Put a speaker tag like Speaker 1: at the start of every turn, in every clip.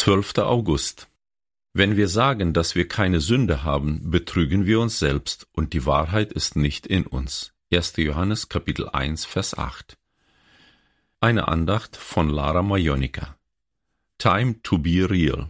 Speaker 1: 12. August. Wenn wir sagen, dass wir keine Sünde haben, betrügen wir uns selbst und die Wahrheit ist nicht in uns. 1. Johannes Kapitel 1, Vers 8. Eine Andacht von Lara Majonika. Time to be real.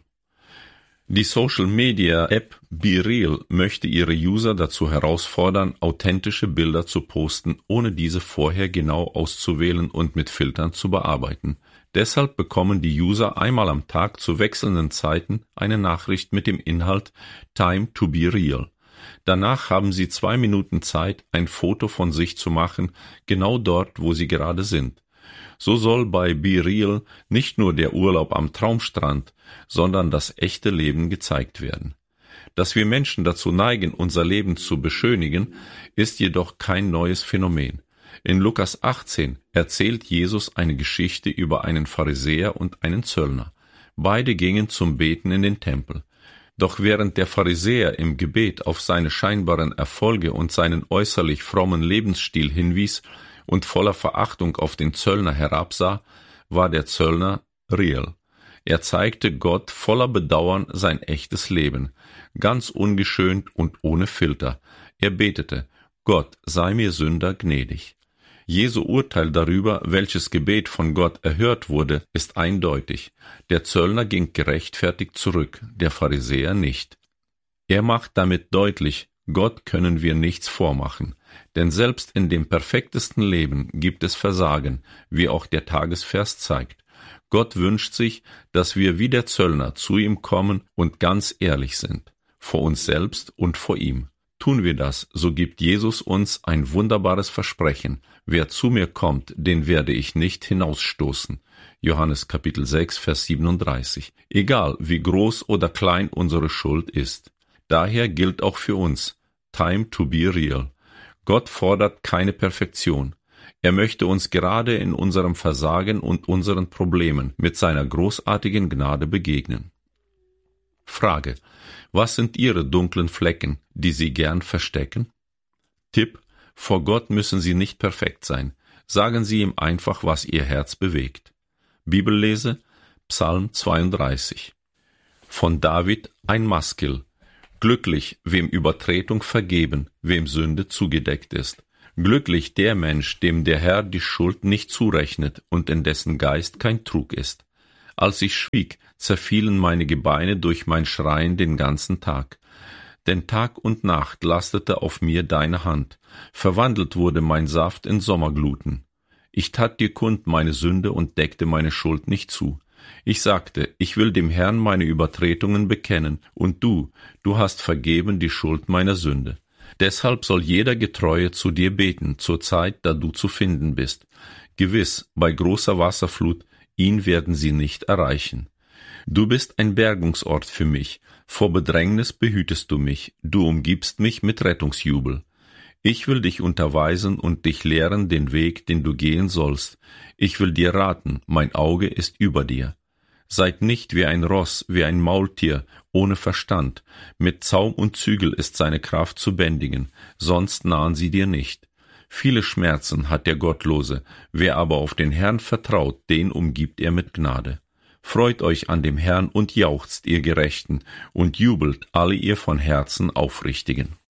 Speaker 1: Die Social-Media-App BeReal möchte ihre User dazu herausfordern, authentische Bilder zu posten, ohne diese vorher genau auszuwählen und mit Filtern zu bearbeiten. Deshalb bekommen die User einmal am Tag zu wechselnden Zeiten eine Nachricht mit dem Inhalt Time to be real. Danach haben sie 2 Minuten Zeit, ein Foto von sich zu machen, genau dort, wo sie gerade sind. So soll bei BeReal nicht nur der Urlaub am Traumstrand, sondern das echte Leben gezeigt werden. Dass wir Menschen dazu neigen, unser Leben zu beschönigen, ist jedoch kein neues Phänomen. In Lukas 18 erzählt Jesus eine Geschichte über einen Pharisäer und einen Zöllner. Beide gingen zum Beten in den Tempel. Doch während der Pharisäer im Gebet auf seine scheinbaren Erfolge und seinen äußerlich frommen Lebensstil hinwies und voller Verachtung auf den Zöllner herabsah, war der Zöllner real. Er zeigte Gott voller Bedauern sein echtes Leben, ganz ungeschönt und ohne Filter. Er betete: Gott, sei mir Sünder gnädig. Jesu Urteil darüber, welches Gebet von Gott erhört wurde, ist eindeutig. Der Zöllner ging gerechtfertigt zurück, der Pharisäer nicht. Er macht damit deutlich, Gott können wir nichts vormachen. Denn selbst in dem perfektesten Leben gibt es Versagen, wie auch der Tagesvers zeigt. Gott wünscht sich, dass wir wie der Zöllner zu ihm kommen und ganz ehrlich sind, vor uns selbst und vor ihm. Tun wir das, so gibt Jesus uns ein wunderbares Versprechen: Wer zu mir kommt, den werde ich nicht hinausstoßen. Johannes Kapitel 6, Vers 37. Egal, wie groß oder klein unsere Schuld ist. Daher gilt auch für uns: Time to be real. Gott fordert keine Perfektion. Er möchte uns gerade in unserem Versagen und unseren Problemen mit seiner großartigen Gnade begegnen. Frage: Was sind Ihre dunklen Flecken, die Sie gern verstecken? Tipp: Vor Gott müssen Sie nicht perfekt sein. Sagen Sie ihm einfach, was Ihr Herz bewegt. Bibellese: Psalm 32. Von David ein Maskil. Glücklich, wem Übertretung vergeben, wem Sünde zugedeckt ist. Glücklich der Mensch, dem der Herr die Schuld nicht zurechnet und in dessen Geist kein Trug ist. Als ich schwieg, zerfielen meine Gebeine durch mein Schreien den ganzen Tag. Denn Tag und Nacht lastete auf mir deine Hand, verwandelt wurde mein Saft in Sommergluten. Ich tat dir kund meine Sünde und deckte meine Schuld nicht zu. Ich sagte, ich will dem Herrn meine Übertretungen bekennen, und du hast vergeben die Schuld meiner Sünde. Deshalb soll jeder Getreue zu dir beten, zur Zeit, da du zu finden bist. Gewiss, bei großer Wasserflut, ihn werden sie nicht erreichen. Du bist ein Bergungsort für mich, vor Bedrängnis behütest du mich, du umgibst mich mit Rettungsjubel. Ich will dich unterweisen und dich lehren den Weg, den du gehen sollst. Ich will dir raten, mein Auge ist über dir. Seid nicht wie ein Ross, wie ein Maultier, ohne Verstand. Mit Zaum und Zügel ist seine Kraft zu bändigen, sonst nahen sie dir nicht. Viele Schmerzen hat der Gottlose, wer aber auf den Herrn vertraut, den umgibt er mit Gnade. Freut euch an dem Herrn und jauchzt, ihr Gerechten, und jubelt alle ihr von Herzen Aufrichtigen.